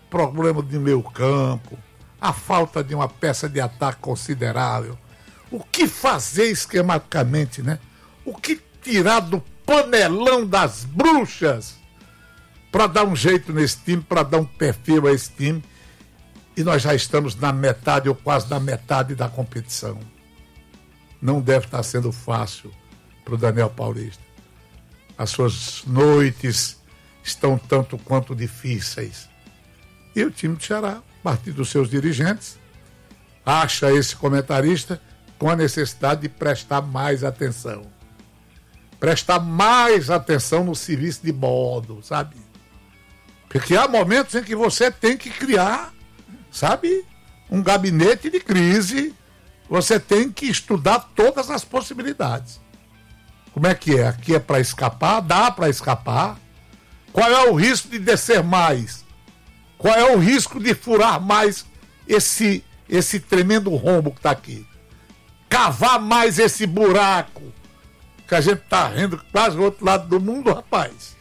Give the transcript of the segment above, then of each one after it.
problema de meio campo, a falta de uma peça de ataque considerável. O que fazer esquematicamente, né? O que tirar do panelão das bruxas para dar um jeito nesse time, para dar um perfil a esse time. E nós já estamos na metade ou quase na metade da competição. Não deve estar sendo fácil para o Daniel Paulista. As suas noites estão tanto quanto difíceis. E o time do Ceará, a partir dos seus dirigentes, acha esse comentarista com a necessidade de prestar mais atenção. Prestar mais atenção no serviço de modo, sabe? Porque há momentos em que você tem que criar, sabe, um gabinete de crise. Você tem que estudar todas as possibilidades. Como é que é? Aqui é para escapar? Dá para escapar? Qual é o risco de descer mais? Qual é o risco de furar mais esse tremendo rombo que está aqui? Cavar mais esse buraco que a gente está rindo quase do outro lado do mundo, rapaz.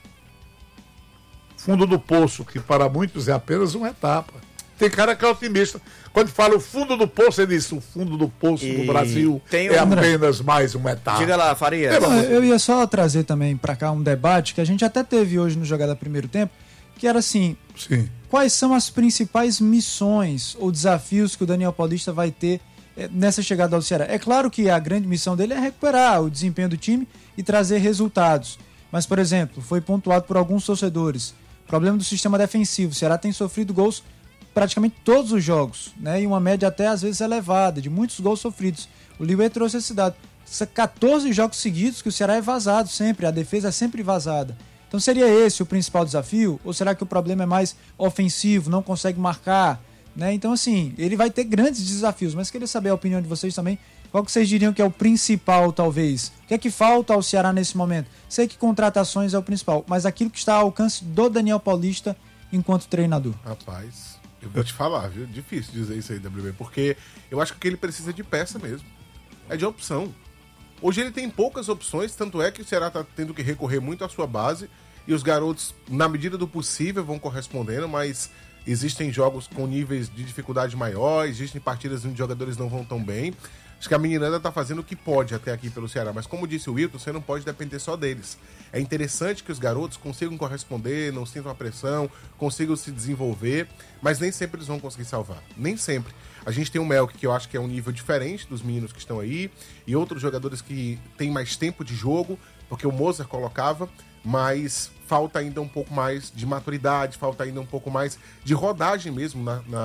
Fundo do poço, que para muitos é apenas uma etapa. Tem cara que é otimista. Quando fala o fundo do poço, ele diz: o fundo do poço do Brasil é apenas mais uma etapa. Diga lá, Faria. Eu ia só trazer também para cá um debate que a gente até teve hoje no Jogada Primeiro Tempo, que era assim: sim, quais são as principais missões ou desafios que o Daniel Paulista vai ter nessa chegada ao Ceará? É claro que a grande missão dele é recuperar o desempenho do time e trazer resultados. Mas, por exemplo, foi pontuado por alguns torcedores: problema do sistema defensivo. O Ceará tem sofrido gols praticamente todos os jogos, né? E uma média até às vezes elevada, de muitos gols sofridos. O Liuê trouxe esse dado. São 14 jogos seguidos que o Ceará é vazado sempre, a defesa é sempre vazada. Então seria esse o principal desafio? Ou será que o problema é mais ofensivo, não consegue marcar? Né? Então, assim, ele vai ter grandes desafios, mas queria saber a opinião de vocês também. Qual que vocês diriam que é o principal, talvez? O que é que falta ao Ceará nesse momento? Sei que contratações é o principal, mas aquilo que está ao alcance do Daniel Paulista enquanto treinador. Rapaz, eu vou te falar, viu? Difícil dizer isso aí, WB, porque eu acho que ele precisa de peça mesmo. É de opção. Hoje ele tem poucas opções, tanto é que o Ceará está tendo que recorrer muito à sua base, e os garotos, na medida do possível, vão correspondendo, mas existem jogos com níveis de dificuldade maior, existem partidas onde os jogadores não vão tão bem. Acho que a meninada está fazendo o que pode até aqui pelo Ceará, mas como disse o Wilton, você não pode depender só deles. É interessante que os garotos consigam corresponder, não sintam a pressão, consigam se desenvolver, mas nem sempre eles vão conseguir salvar. Nem sempre. A gente tem o Melk, que eu acho que é um nível diferente dos meninos que estão aí, e outros jogadores que têm mais tempo de jogo, porque o Mozart colocava, mas falta ainda um pouco mais de maturidade, falta ainda um pouco mais de rodagem mesmo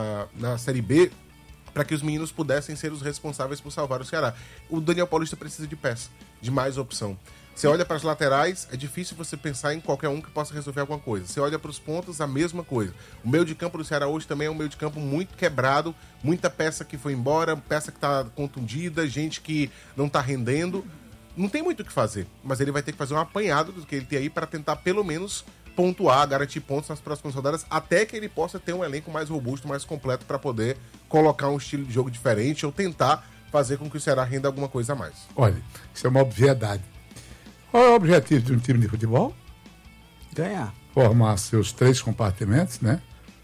na Série B, para que os meninos pudessem ser os responsáveis por salvar o Ceará. O Daniel Paulista precisa de peça, de mais opção. Você olha para as laterais, é difícil você pensar em qualquer um que possa resolver alguma coisa. Você olha para os pontos, a mesma coisa. O meio de campo do Ceará hoje também é um meio de campo muito quebrado, muita peça que foi embora, peça que está contundida, gente que não está rendendo. Não tem muito o que fazer, mas ele vai ter que fazer um apanhado do que ele tem aí para tentar pelo menos pontuar, garantir pontos nas próximas rodadas, até que ele possa ter um elenco mais robusto, mais completo para poder colocar um estilo de jogo diferente ou tentar fazer com que o Ceará renda alguma coisa a mais. Olha, isso é uma obviedade. Qual é o objetivo de um time de futebol? Ganhar. Formar seus 3 compartimentos, né?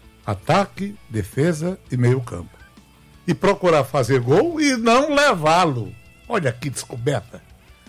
Ataque, defesa e meio campo. E procurar fazer gol e não levá-lo. Olha que descoberta.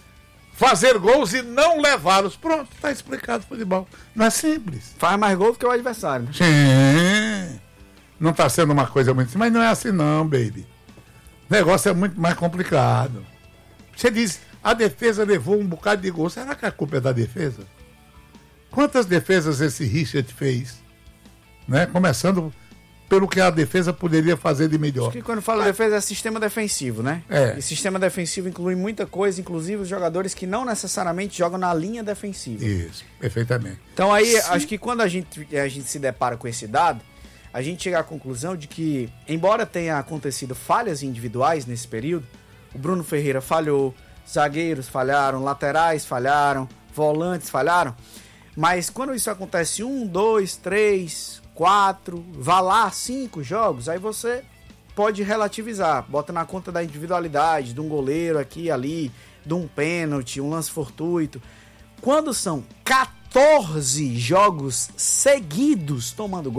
Fazer gols e não levá-los. Pronto, está explicado o futebol. Não é simples. Faz mais gols que o adversário. Sim. Não está sendo uma coisa muito simples, mas não é assim não, baby. O negócio é muito mais complicado. Você diz, a defesa levou um bocado de gol. Será que a culpa é da defesa? Quantas defesas esse Richard fez? Né? Começando pelo que a defesa poderia fazer de melhor. Acho que quando fala defesa é sistema defensivo, né? É. E sistema defensivo inclui muita coisa, inclusive os jogadores que não necessariamente jogam na linha defensiva. Isso, perfeitamente. Então aí, acho que quando a gente se depara com esse dado, a gente chega à conclusão de que, embora tenha acontecido falhas individuais nesse período, o Bruno Ferreira falhou, zagueiros falharam, laterais falharam, volantes falharam, mas quando isso acontece 1, 2, 3, 4, vá lá 5 jogos, aí você pode relativizar, bota na conta da individualidade, de um goleiro aqui e ali, de um pênalti, um lance fortuito. Quando são 14 jogos seguidos tomando gol,